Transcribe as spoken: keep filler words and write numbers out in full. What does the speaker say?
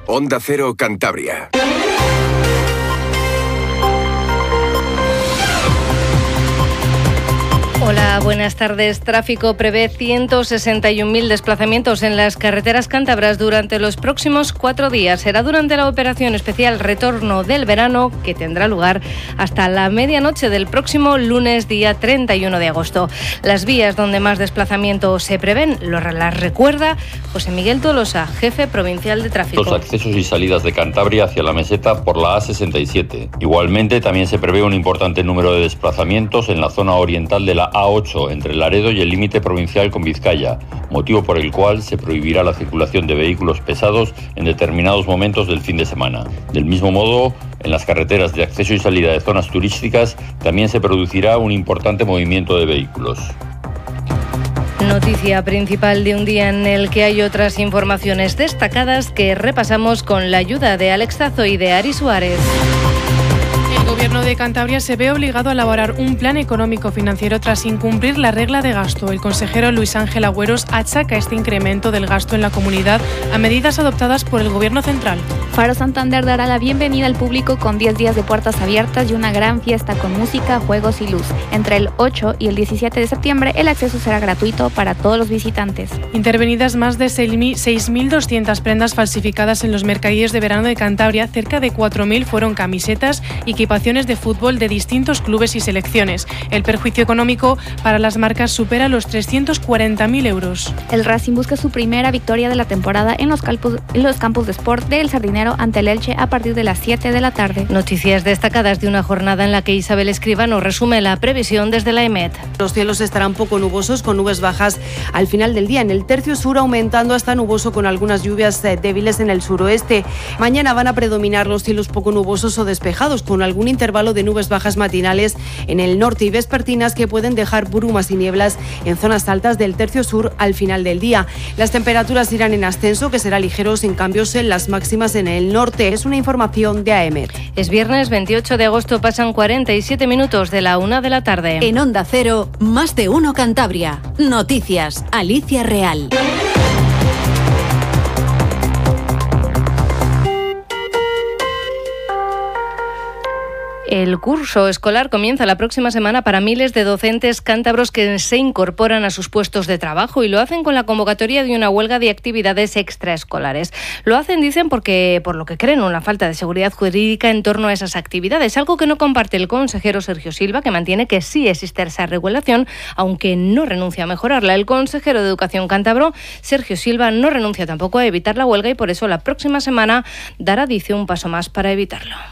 Onda Cero Cantabria. Hola, buenas tardes. Tráfico prevé ciento sesenta y un mil desplazamientos en las carreteras cántabras durante los próximos cuatro días. Será durante la operación especial Retorno del Verano, que tendrá lugar hasta la medianoche del próximo lunes, día treinta y uno de agosto. Las vías donde más desplazamientos se prevén lo las recuerda José Miguel Tolosa, jefe provincial de tráfico. Los accesos y salidas de Cantabria hacia la meseta por la A sesenta y siete. Igualmente, también se prevé un importante número de desplazamientos en la zona oriental de la A ocho, entre Laredo y el límite provincial con Vizcaya, motivo por el cual se prohibirá la circulación de vehículos pesados en determinados momentos del fin de semana. Del mismo modo, en las carreteras de acceso y salida de zonas turísticas también se producirá un importante movimiento de vehículos. Noticia principal de un día en el que hay otras informaciones destacadas que repasamos con la ayuda de Alex Zazo y de Ari Suárez. El Gobierno de Cantabria se ve obligado a elaborar un plan económico-financiero tras incumplir la regla de gasto. El consejero Luis Ángel Agüeros achaca este incremento del gasto en la comunidad a medidas adoptadas por el Gobierno central. Faro Santander dará la bienvenida al público con diez días de puertas abiertas y una gran fiesta con música, juegos y luz. Entre el ocho y el diecisiete de septiembre el acceso será gratuito para todos los visitantes. Intervenidas más de seis mil doscientas prendas falsificadas en los mercadillos de verano de Cantabria, cerca de cuatro mil fueron camisetas y equipaciones de fútbol de distintos clubes y selecciones. El perjuicio económico para las marcas supera los trescientos cuarenta mil euros. El Racing busca su primera victoria de la temporada en los campos, en los campos de sport del Sardinero ante el Elche a partir de las siete de la tarde. Noticias destacadas de una jornada en la que Isabel Escribano resume la previsión desde la EMET. Los cielos estarán poco nubosos con nubes bajas al final del día. En el tercio sur aumentando hasta nuboso con algunas lluvias débiles en el suroeste. Mañana van a predominar los cielos poco nubosos o despejados con algún intervalo de nubes bajas matinales en el norte y vespertinas que pueden dejar brumas y nieblas en zonas altas del tercio sur al final del día. Las temperaturas irán en ascenso, que será ligero sin cambios en las máximas en el norte. Es una información de A E M E T. Es viernes veintiocho de agosto, pasan cuarenta y siete minutos de la una de la tarde. En Onda Cero, más de uno Cantabria. Noticias, Alicia Real. El curso escolar comienza la próxima semana para miles de docentes cántabros que se incorporan a sus puestos de trabajo y lo hacen con la convocatoria de una huelga de actividades extraescolares. Lo hacen, dicen, porque por lo que creen una falta de seguridad jurídica en torno a esas actividades, algo que no comparte el consejero Sergio Silva, que mantiene que sí existe esa regulación, aunque no renuncia a mejorarla. El consejero de Educación cántabro, Sergio Silva, no renuncia tampoco a evitar la huelga y por eso la próxima semana dará, dice, un paso más para evitarlo.